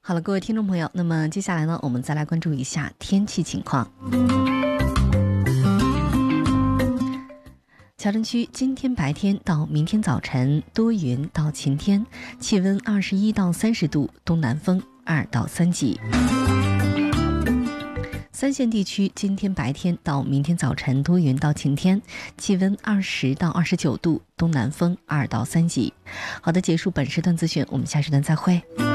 好了，各位听众朋友，那么接下来呢，我们再来关注一下天气情况。桥镇区今天白天到明天早晨多云到晴天，气温21到30度，东南风2到3级。三线地区今天白天到明天早晨多云到晴天，气温20到29度，东南风2到3级。好的，结束本时段资讯，我们下时段再会。